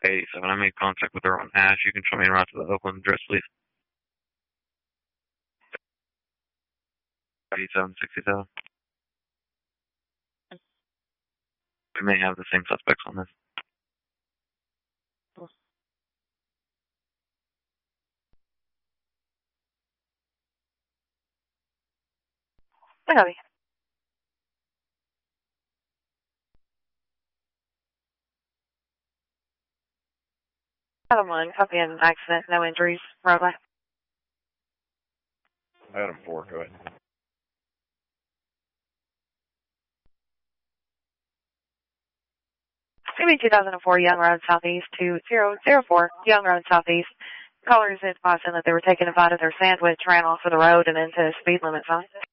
87. I made contact with her on Ash. You can show me en route to the Oakland address, please. 8767. We may have the same suspects on this. I copy. Adam 1, copy an accident, no injuries, roadway. Adam 4, go ahead. CB 2004 Young Road Southeast 2004 Young Road Southeast. Callers advising that they were taking a bite of their sandwich, ran off of the road and into speed limit zone.